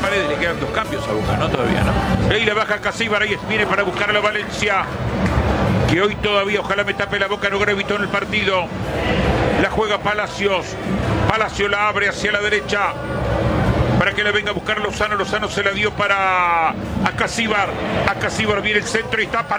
Paredes, le quedan 2 cambios a Boca, ¿no? Todavía, ¿no? Ahí la baja Casíbar, ahí viene para buscar a la Valencia, que hoy todavía, ojalá me tape la boca, no gravitó en el partido. La juega Palacios, Palacio la abre hacia la derecha, para que le venga a buscar Lozano. Lozano se la dio para Casíbar. A Casíbar viene el centro y está para